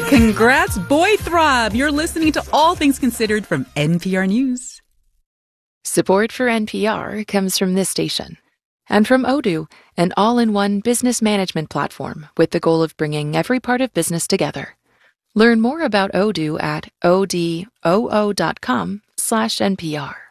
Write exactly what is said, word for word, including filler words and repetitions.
Congrats, Boy Throb! You're listening to All Things Considered from N P R News. Support for N P R comes from this station and from Odoo, an all-in-one business management platform with the goal of bringing every part of business together. Learn more about Odoo at odoo dot com slash NPR.